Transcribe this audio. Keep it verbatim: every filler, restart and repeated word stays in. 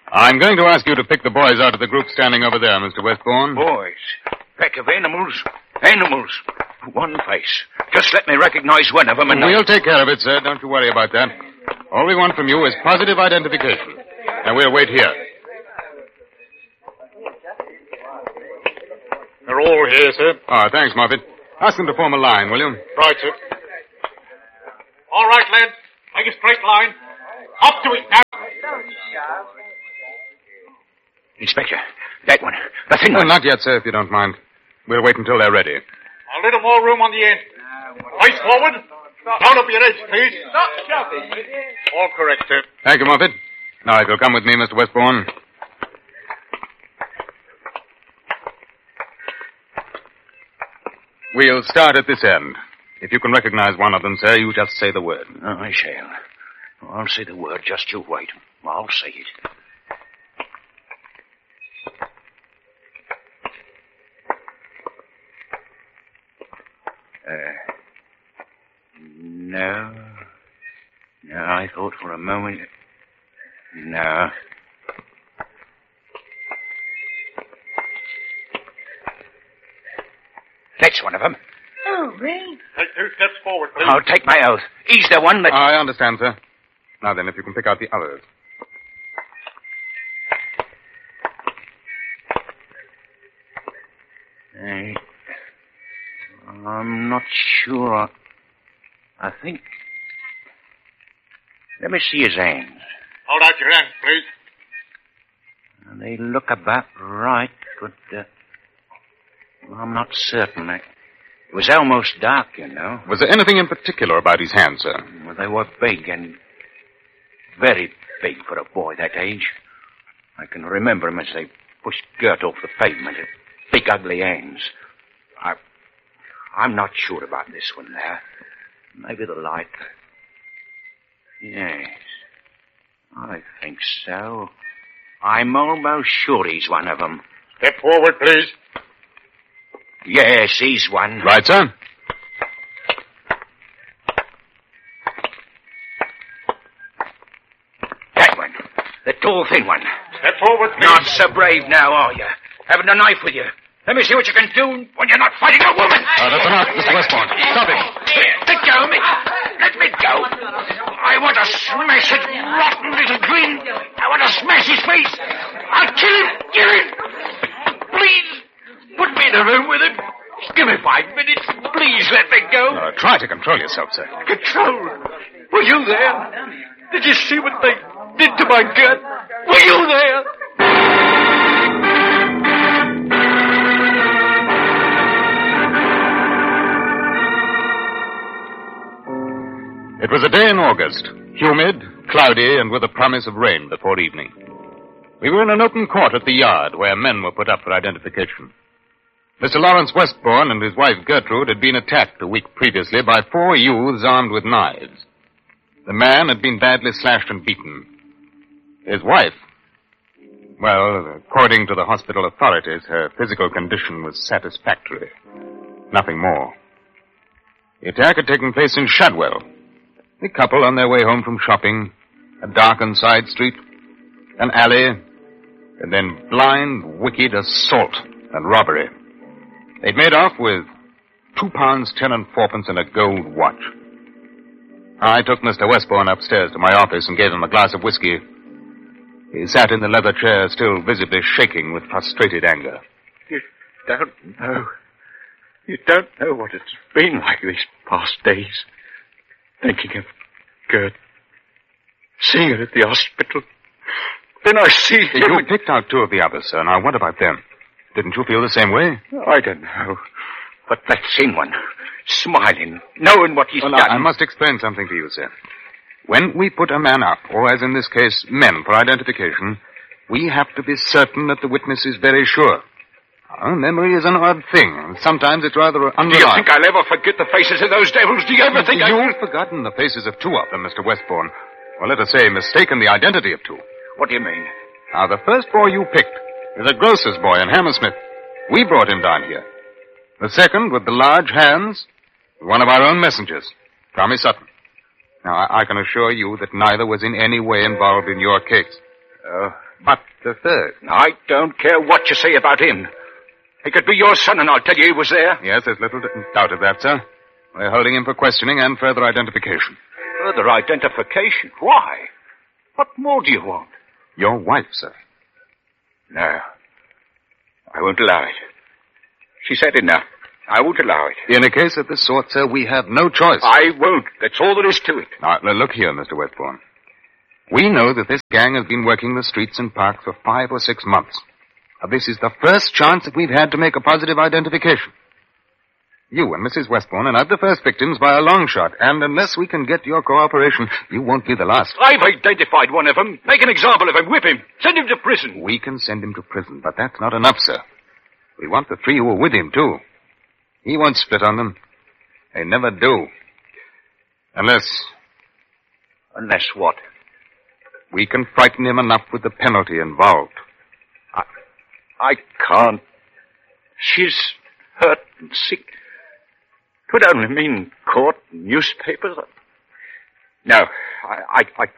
I'm going to ask you to pick the boys out of the group standing over there, Mister Westbourne. Boys? Pack of animals? Animals. One face. Just let me recognize one of them and... We'll take care of it, sir. Don't you worry about that. All we want from you is positive identification. And we'll wait here. They're all here, sir. Oh, thanks, Moffat. Ask them to form a line, will you? Right, sir. All right, lads. Make a straight line. Up to it now. Inspector, that one. The thin No, one. not yet, sir, if you don't mind. We'll wait until they're ready. A little more room on the end. Face forward. Down up your edge, please. Stop shouting. All correct, sir. Thank you, Moffat. Now, if you'll come with me, Mister Westbourne. We'll start at this end. If you can recognize one of them, sir, you just say the word. Oh, I shall. I'll say the word. Just you wait. I'll say it. Uh, no. No, I thought for a moment... No. That's one of them. Oh, Ray. Take two steps forward, please. I'll take my oath. He's the one that... I understand, sir. Now then, if you can pick out the others. I... I'm not sure. I think... Let me see his hands. Hold out your hands, please. They look about right, but... Uh, I'm not certain. It was almost dark, you know. Was there anything in particular about his hands, sir? Well, they were big and very big for a boy that age. I can remember him as they pushed Gert off the pavement. Big, ugly hands. I, I'm not sure about this one there. Maybe the light. Yes, I think so. I'm almost sure he's one of them. Step forward, please. Yes, he's one. Right, sir. That one. The tall, thin one. Step forward, please. Not so brave now, are you? Haven't a knife with you. Let me see what you can do when you're not fighting a woman. Uh, that's enough, Mister Westbourne. Stop it. Let go of me. Let me go. I want to smash that rotten little green. I want to smash his face. I'll kill him. Kill him. Please, put me in a room with him. Just give me five minutes. Please let me go. Uh, try to control yourself, sir. Control? Were you there? Did you see what they did to my gut? Were you there? It was a day in August, humid, cloudy, and with a promise of rain before evening. We were in an open court at the yard where men were put up for identification. Mister Lawrence Westbourne and his wife Gertrude had been attacked a week previously by four youths armed with knives. The man had been badly slashed and beaten. His wife, well, according to the hospital authorities, her physical condition was satisfactory. Nothing more. The attack had taken place in Shadwell. The couple on their way home from shopping, a darkened side street, an alley, and then blind, wicked assault and robbery. They'd made off with two pounds, ten and fourpence and a gold watch. I took Mister Westbourne upstairs to my office and gave him a glass of whiskey. He sat in the leather chair, still visibly shaking with frustrated anger. You don't know. You don't know what it's been like these past days. Thinking of Gert. Seeing her at the hospital. Then I see him. You picked out two of the others, sir. Now, what about them? Didn't you feel the same way? I don't know. But that same one, smiling, knowing what he's well, done. I must explain something to you, sir. When we put a man up, or as in this case, men, for identification, we have to be certain that the witness is very sure. Our memory is an odd thing. Sometimes it's rather unreliable. Do you think I'll ever forget the faces of those devils? Do you ever think I... You've forgotten the faces of two of them, Mister Westbourne. Or let us say, mistaken the identity of two. What do you mean? Now, the first boy you picked is a grocer's boy in Hammersmith. We brought him down here. The second, with the large hands, is one of our own messengers, Tommy Sutton. Now, I, I can assure you that neither was in any way involved in your case. Oh, But the third? I don't care what you say about him. He could be your son, and I'll tell you he was there. Yes, there's little doubt of that, sir. We're holding him for questioning and further identification. Further identification? Why? What more do you want? Your wife, sir. No. I won't allow it. She said enough. I won't allow it. In a case of this sort, sir, we have no choice. I won't. That's all there is to it. Now, look here, Mister Westbourne. We know that this gang has been working the streets and parks for five or six months. Now, this is the first chance that we've had to make a positive identification. You and Missus Westbourne are not the first victims by a long shot, and unless we can get your cooperation, you won't be the last. I've identified one of them. Make an example of him. Whip him. Send him to prison. We can send him to prison, but that's not enough, sir. We want the three who were with him, too. He won't split on them. They never do. Unless... Unless what? We can frighten him enough with the penalty involved. I... I can't. She's hurt and sick. It would only mean court and newspapers. No, I, I, I